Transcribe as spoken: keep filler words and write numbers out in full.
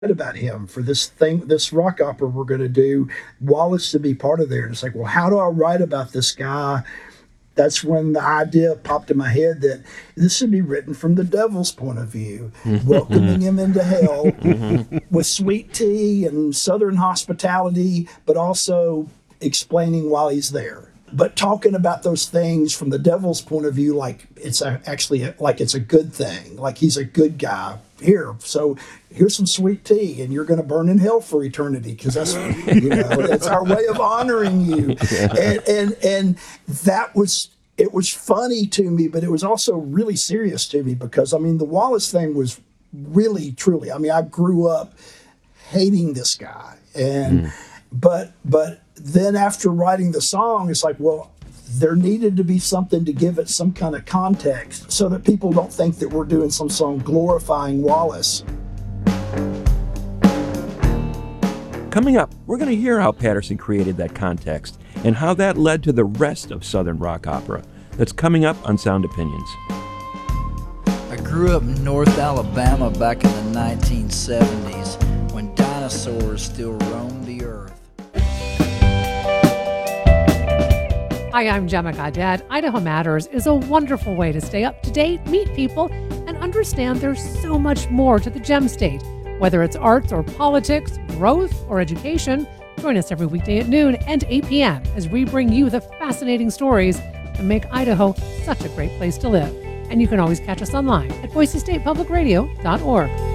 about him for this thing, this rock opera we're going to do, Wallace to be part of there. And it's like, well, how do I write about this guy? That's when the idea popped in my head that this should be written from the devil's point of view, welcoming him into hell with sweet tea and Southern hospitality, but also explaining while he's there. But talking about those things from the devil's point of view, like it's a, actually a, like it's a good thing, like he's a good guy. Here, so here's some sweet tea, and you're going to burn in hell for eternity because that's you know that's our way of honoring you. And and and that was it was funny to me, but it was also really serious to me because I mean the Wallace thing was really truly. I mean I grew up hating this guy, and mm. but but then after writing the song, it's like well. There needed to be something to give it some kind of context so that people don't think that we're doing some song glorifying Wallace. Coming up, we're going to hear how Patterson created that context and how that led to the rest of Southern rock opera. That's coming up on Sound Opinions. I grew up in North Alabama back in the nineteen seventies when dinosaurs still roamed the earth. Hi, I'm Gemma Gadet. Idaho Matters is a wonderful way to stay up to date, meet people, and understand there's so much more to the Gem State. Whether it's arts or politics, growth or education, join us every weekday at noon and eight p.m. as we bring you the fascinating stories that make Idaho such a great place to live. And you can always catch us online at boise state public radio dot org.